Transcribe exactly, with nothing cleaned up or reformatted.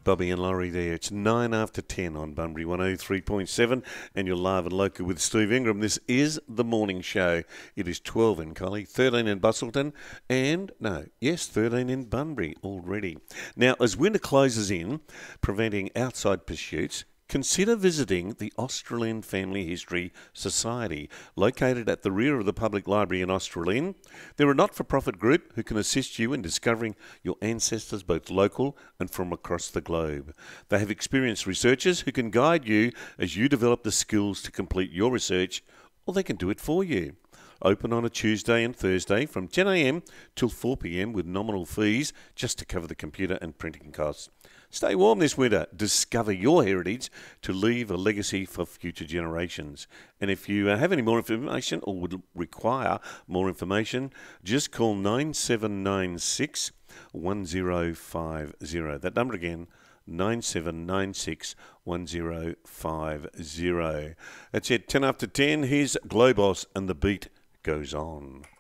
Bobby and Laurie there. It's nine after ten on Bunbury one oh three point seven and you're live and local with Steve Ingram. This is the morning show. It is twelve in Collie, thirteen in Bustleton, and, no, yes, thirteen in Bunbury already. Now, as winter closes in, preventing outside pursuits, consider visiting the Australian Family History Society, located at the rear of the Public Library in Australian. They're a not-for-profit group who can assist you in discovering your ancestors, both local and from across the globe. They have experienced researchers who can guide you as you develop the skills to complete your research, or they can do it for you. Open on a Tuesday and Thursday from ten a m till four p m with nominal fees just to cover the computer and printing costs. Stay warm this winter. Discover your heritage to leave a legacy for future generations. And if you have any more information or would require more information, just call nine seven nine six, one oh five oh. That number again, nine seven nine six, one oh five oh. That's it, ten after ten. Here's Globos and the beat goes on.